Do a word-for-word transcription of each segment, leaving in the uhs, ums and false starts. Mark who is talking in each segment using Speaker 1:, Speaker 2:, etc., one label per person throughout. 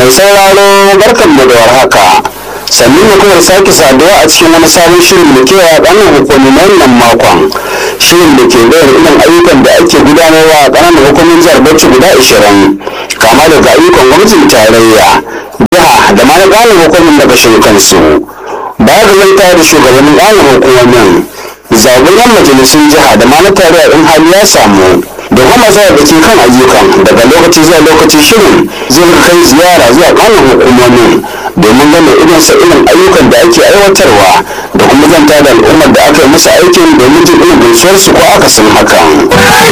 Speaker 1: Mai sauraro barkanmu da warhaka. Sannu mu kuma sake saduwa a cikin wani sabon shirin da ke a ƙananan hukumomin wannan makon. Shirin da ke bayar irin ayyukan da ake gudanarwa a ƙananan hukumomin jihar Bauchi guda ashirin, kama daga ayyukan gwamnatin tarayya, jiha da ma na ƙananan hukumomin daga kansu. Baya ga zanta da shugabannin ƙananan hukumomin, zaɓen majalisun jiha da ma na tarayya in hali ya samu. da kuma zai da ke kan ayyukan daga lokaci zuwa lokaci shirin zai kai ziyara zuwa ƙananan hukumomin domin gane irin sa irin ayyukan da ake aiwatarwa da kuma zanta da al'ummar da aka yi musu aikin domin jin irin gaisuwarsu ko akasin hakan.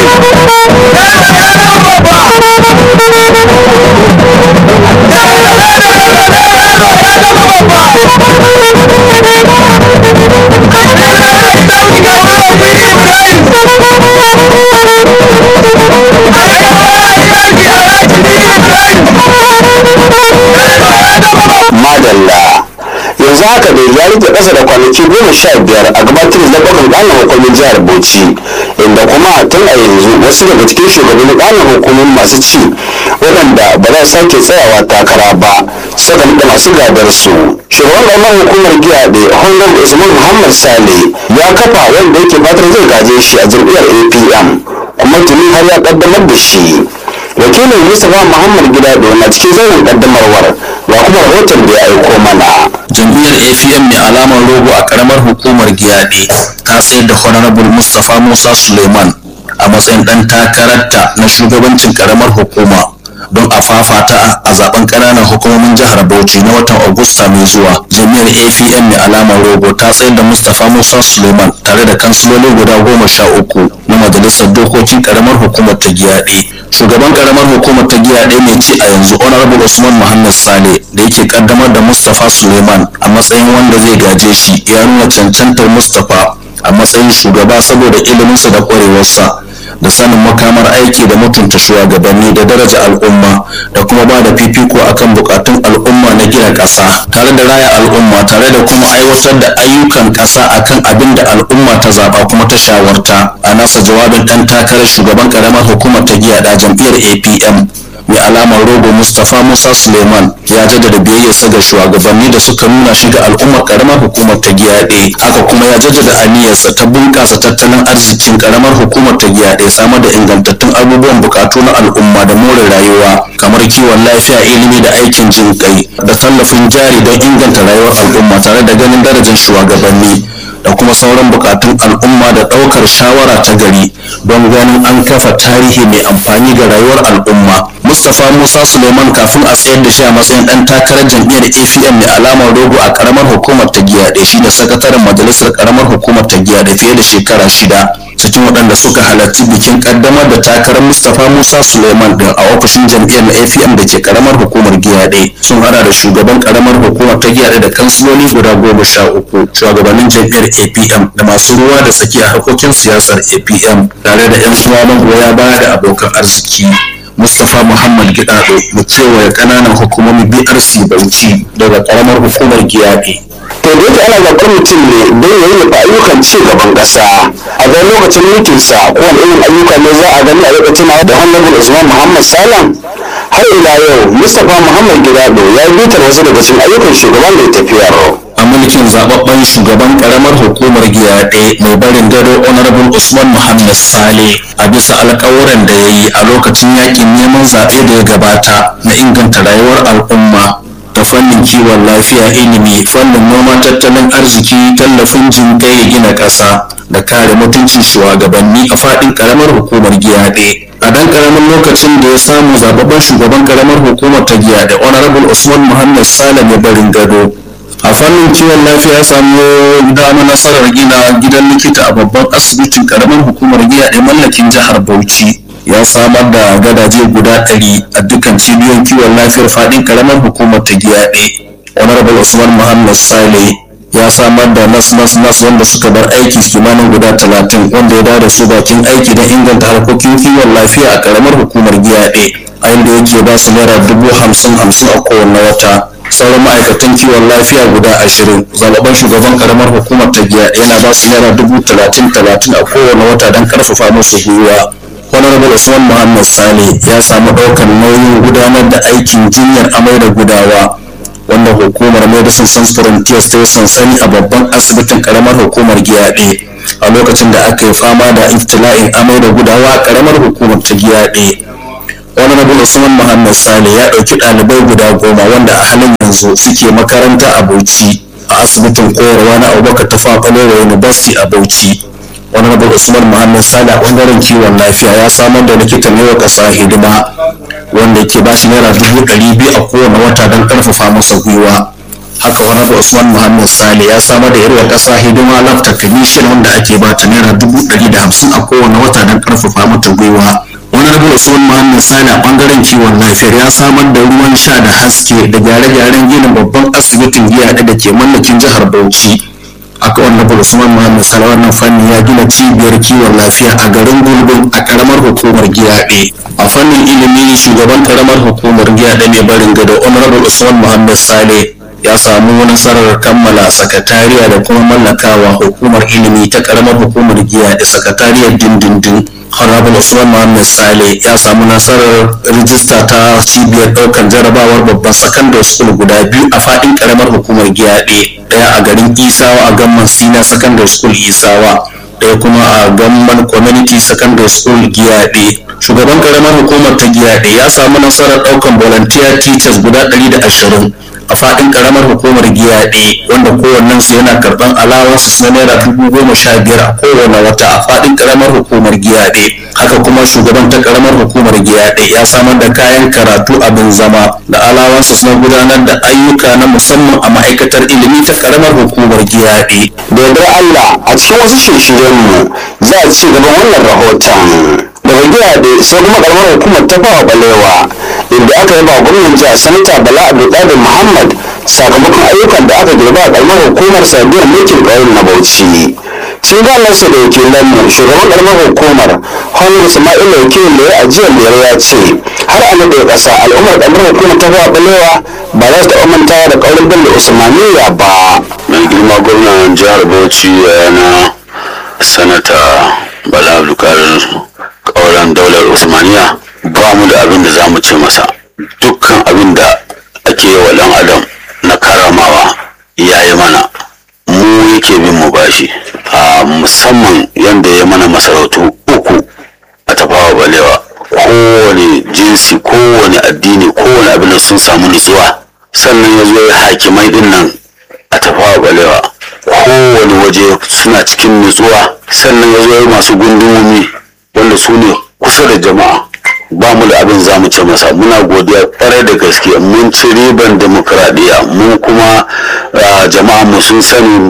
Speaker 1: Madalla yanzu haka dai ya rike ƙasa da kwanaki goma sha biyar a gabatar da zaɓuɓɓukan ƙananan hukumomin jihar Bauchi, inda kuma tun a yanzu wasu daga cikin shugabannin ƙananan hukumomin masu ci waɗanda ba za su sake tsayawa takara ba suka naɗa masu gadar su. Shugaban ƙaramar hukumar Giyaɗe Honorable Usman Muhammad Sale ya kafa wanda yake fatar zai gaje shi a jam'iyyar A P M kuma tuni har ya ƙaddamar da shi. Wakilin Mustapha Muhammad Gidado na cikin zauren ƙaddamarwar ga kuma rahoton da ya aiko mana.
Speaker 2: Jam'iyyar A P M mai alamar rogo a karamar hukumar Giyaɗe ta tsayar da Honorable Mustapha Musa Suleiman a matsayin ɗan takararta na shugabancin karamar hukuma don a fafata a zaben ƙananan hukumomin jihar Bauchi na watan Agusta mai zuwa. Jam'iyyar A P M mai alamar rogo ta tsayar da Mustapha Musa Suleiman tare da kansiloli guda goma sha uku na majalisar dokokin karamar hukumar ta Giyaɗe. Shugaban karamar hukumar ta Giyaɗe mai ci a yanzu Honorable Usman Muhammad Sale da yake kaddamar da Mustapha Suleiman a matsayin wanda zai gaje shi ya nuna cancantar Mustapha a matsayin shugaba saboda iliminsa da kwarewarsa da sanin makamar aiki da mutunta shugabanni da daraja al'umma da kuma ba da fifiko akan bukatun al'umma na gina ƙasa tare da raya al'umma tare da kuma aiwatar da ayyukan ƙasa akan abin da al'umma ta zaba kuma ta shawarta. A nasa jawabin ɗan takarar shugaban ƙaramar hukumar ta Giyaɗa jam'iyyar A P M mai alamar rogo Mustapha Musa Suleiman ya jaddada biyayyarsa ga shugabanni da suka nuna shi ga al'ummar karamar hukumar ta Giyaɗe. Haka kuma ya jaddada aniyarsa ta bunƙasa tattalin arzikin karamar hukumar ta Giyaɗe, samar da ingantattun abubuwan bukatu na al'umma da more rayuwa kamar kiwon lafiya, ilimi da aikin jin kai da tallafin jari don inganta rayuwar al'umma tare da ganin darajar shugabanni da kuma sauran bukatun al'umma da ɗaukar shawara ta gari don ganin an kafa tarihi mai amfani ga rayuwar al'umma. Mustapha Musa Suleiman kafin a tsayar da shi a matsayin ɗan takarar jam'iyyar A P M mai alamar rogo a karamar hukumar ta Giyaɗe shi da sakataren majalisar karamar hukumar ta Giyaɗe fiye da shekara shida. Cikin waɗanda suka halarci bikin kaddamar da takarar Mustapha Musa Suleiman din a ofishin jam'iyyar na A P M da ke karamar hukumar Giyaɗe sun hada da shugaban karamar hukumar ta Giyaɗe da kansiloli guda goma sha uku, shugabannin jam'iyyar A P M da masu ruwa da tsaki a harkokin siyasar A P M tare da 'yan uwa magoya baya da abokan arziki. Mustapha Muhammad Gidado mu kewaye ƙananan hukumomi B R C Bauchi daga karamar hukumar Giyaɗe.
Speaker 1: To da yake ana zaɓar mutum ne don ya yi nufa ayyukan ci gaban ƙasa a ga lokacin mulkinsa ko wani irin ayyuka ne za a gani a lokacin da Honorable Usman Muhammad Salam. Har ila yau Mustapha Muhammad Gidado ya bitar wasu daga cikin ayyukan shugaban da ya tafiyar.
Speaker 2: A mulkin zababben shugaban karamar hukumar Giyaɗe mai barin gado Honorable Usman Muhammad Sale a bisa alƙawuran da ya yi a lokacin yakin neman zaɓe da ya gabata na inganta rayuwar al'umma ta fannin kiwon lafiya, ilimi, fannin noma, tattalin arziki, tallafin jinƙai, gina ƙasa da kare mutuncin shugabanni a faɗin karamar hukumar Giyaɗe. A dan karamin lokacin da ya samu zababben shugaban karamar hukumar ta Giyaɗe Honorable Usman Muhammad Sale mai barin gado a fannin kiwon lafiya samu dama nasarar gina gidan likita a babban asibitin karamar hukumar Giyaɗe mallakin jihar Bauchi. Ya samar da gadaje guda ɗari a dukkan cibiyoyin kiwon lafiyar faɗin karamar hukumar ta Giyaɗe. Honorable Usman Muhammad Sale ya samar da nas nas nas wanda suka bar aiki kimanin guda talatin wanda ya da su bakin aiki don inganta harkokin kiwon lafiya a karamar hukumar Giyaɗe, a inda yake ba su naira dubu hamsin hamsin a kowane wata. Sauran ma'aikatan kiwon lafiya guda ashirin zaɓaɓɓen shugaban karamar hukumar ta Giyaɗe yana ba su naira dubu talatin talatin a kowane wata don karfafa musu gwiwa. honorable usman muhammad sale ya samu ɗaukar nauyin gudanar da aikin jinyar amai da gudawa wanda hukumar medicine sans frontiers ta yi sansani a babban asibitin karamar hukumar giyaɗe a lokacin da aka yi fama da iftila'in amai da gudawa a karamar hukumar ta giyaɗe. honorable usman muhammad sale ya ɗauki ɗalibai guda goma wanda a halin yanzu suke makaranta a bauchi a asibitin koyarwa na abubakar tafawa balewa university a bauchi. honorable usman muhammad sale a ɓangaren kiwon lafiya ya samar da likitan yau ƙasa hidima wanda ke ba shi naira dubu ɗari biyu a kowane wata don ƙarfafa masa gwiwa. haka honorable usman muhammad sale ya samar da yarwa ƙasa hidima lab technician wanda ake ba ta naira dubu ɗari da hamsin a kowane wata don ƙarfafa mata gwiwa. honorable usman muhammad sale a ɓangaren kiwon lafiyar ya samar da ruwan sha da haske da gyare-gyaren ginin babban asibitin giyaɗe da ke mallakin jihar bauchi. aka honorable usman muhammad sale wannan fanni ya gina cibiyar kiwon lafiya a garin gulbin a karamar hukumar giyaɗe. a fannin ilimi shugaban karamar hukumar giyaɗe mai barin gado honorable usman muhammad sale ya samu nasarar kammala sakatariya da kuma mallakawa hukumar ilimi ta karamar hukumar giyaɗe sakatariyar dindindin. honorable usman muhammad sale ya samu nasarar rijista ta cibiyar ɗaukar jarabawar babban secondary school guda biyu a faɗin karamar hukumar giyaɗe, ɗaya a garin isawa a gamman senior secondary school isawa, ɗaya kuma a gamman community secondary school giyaɗe. shugaban karamar hukumar ta giyaɗe ya samu nasarar ɗaukar volunteer teachers guda ɗari da ashirin a faɗin karamar hukumar giyaɗe wanda kowannensu yana karɓar alawansu na naira dubu goma sha biyar a kowane wata a faɗin karamar hukumar giyaɗe. haka kuma shugaban ta karamar hukumar giyaɗe ya samar da kayan karatu abin zama da alawansu na gudanar da ayyuka na musamman a ma'aikatar ilimi ta karamar hukumar giyaɗe.
Speaker 1: da yardar Allah a cikin wasu shirye-shiryenmu za a ci gaban wannan rahoton. daga gidaɗe sai kuma karamar hukumar ta fawa balewa inda aka yaba gwamnan jihar sanata bala abdulkadir muhammad sakamakon ayyukan da aka girba a karamar hukumar sadiyar mulkin ƙauyen na bauchi. sun ganarsa da wakilanmu shugaban karamar hukumar hannun ismail wakilin da ya ajiyar lera ya ce har a naɗe ƙasa al'ummar karamar hukumar ta fawa balewa ba za su taɓa mantawa da ƙaurin bello usmaniya ba.
Speaker 3: mai girma gwamnan jihar bauchi yana sanata bala abdulkadir ƙauren daular usmaniya ba mu da abin da za mu ce masa. dukkan abin da ake yi wa ɗan adam na karamawa ya yi mana, mu yake bin mu bashi, a musamman yadda ya mana masarautu uku a tafawa balewa. kowane jinsi, kowane addini, kowane abin da sun samu nutsuwa. sannan ya zo ya hakimai din nan a tafawa balewa, kowane waje suna cikin nutsuwa. sannan ya zo ya masu gundumomi wanda su ne kusa da jama'a. ba mu da abin za mu ce masa, muna godiya kwarai da gaske. mun ci riban demokradiyya, mun kuma jama'a mu sun sani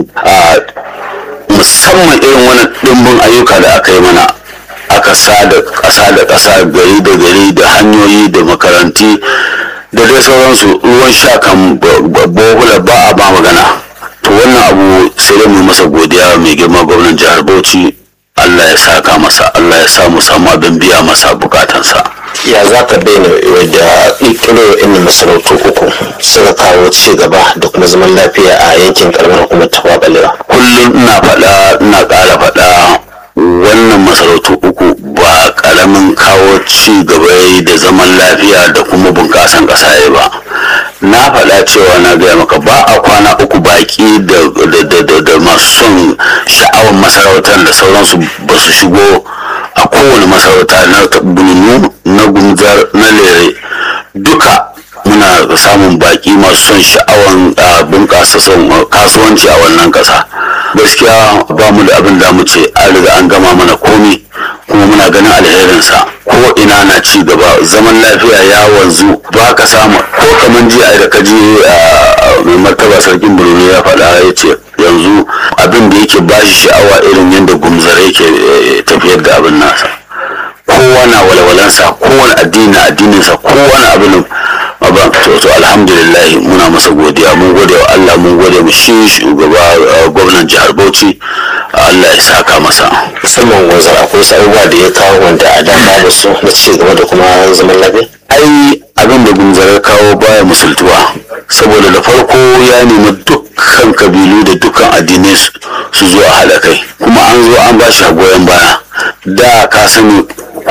Speaker 3: musamman irin wani ɗimbin ayyuka da aka yi mana. aka sa da ƙasa da ƙasa, gari da gari, da hanyoyi da makaranti da dai sauransu. ruwan sha kan bohula ba a ba magana. to wannan abu sai dai mu masa godiya mai girma gwamnan jihar bauchi. Allah ya saka masa, Allah ya samu samu abin biya masa bukatansa.
Speaker 4: ya za ka bayyana da ƙirƙiro inda masarautu uku suka kawo ci gaba da kuma zaman lafiya a yankin karamar hukumar tafawa balewa?
Speaker 3: kullum ina faɗa, ina ƙara faɗa, wannan masarautu uku ba ƙaramin kawo ci gaba da zaman lafiya da kuma bunƙasan ƙasa ya ba. na faɗa cewa na gaya maka ba a kwana uku baƙi da masu son sha'awar masarautar da sauransu ba su shigo a kowane masarauta na bununu, na gunzar, na lere, duka muna samun baƙi masu son sha'awar bunƙasa son kasuwanci a wannan ƙasa. gaskiya ba mu da abin da mu ce, an riga an gama mana komi kuma muna ganin alherinsa. ko ina na ci gaba, zaman lafiya ya wanzu. ba ka samu ko kaman ji a da kaji mai martaba sarkin birni ya faɗa ya ce yanzu abin da yake ba shi sha'awa irin yadda gumzar yake tafiyar da abin nasa. kowa na walwalansa, kowane addini na addininsa, kowane abin ba to to alhamdulillah muna masa godiya. mun gode wa Allah, mun gode mu shi shugaba gwamnan jihar Bauchi. Allah ya saka masa.
Speaker 4: musamman wanzar akwai abubuwa da ya kawo wanda a da babu su na ci gaba da kuma zaman lafiya.
Speaker 3: ai abin da gunzar ya kawo baya musultuwa, saboda da farko ya nemi dukkan kabilu da dukkan addinai su zo a haɗa kai, kuma an zo an ba shi goyon baya. da ka sani ko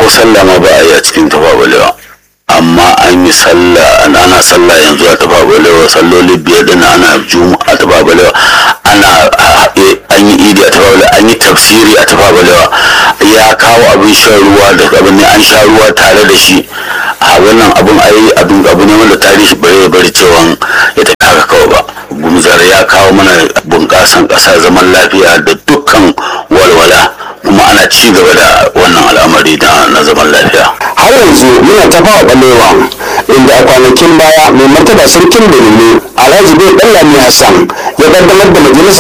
Speaker 3: sallah ma ba a yi a cikin tafa balewa, amma an yi sallah ana sallah yanzu a tafa balewa, salloli biyar din ana juma'a a tafa balewa, ana an yi idi a tafa balewa, an yi tafsiri a tafa balewa, ya kawo abin shan ruwa da abin an sha ruwa tare da shi. A wannan abin ayi abin abu ne wanda tarihi bare bari cewa ya tafi haka kawai ba. Gumzar ya kawo mana bunƙasan ƙasa, zaman lafiya da dukkan walwala, kuma ana ci gaba da wannan al'amari na zaman lafiya.
Speaker 1: Har yanzu muna ta fawa balewa inda a kwanakin baya mai martaba sarkin Benin Alhaji Bai Dallami Hassan ya kaddamar da majalisar